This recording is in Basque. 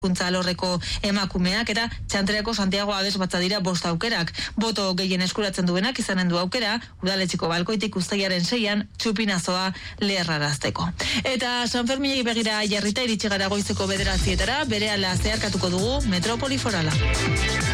kuntza alorreko emakumeak eta Txantreako Santiago Abes batza dira 5 aukerak. Boto gehien eskuratzen duenak izanen du aukera, udaletxeko balkoitik uztailaren 6an txupinazoa leherrarazteko. Eta San Ferminei begira jarrita iritsi gara goizeko 9:00, berehala zeharkatuko dugu Metropoli Forala.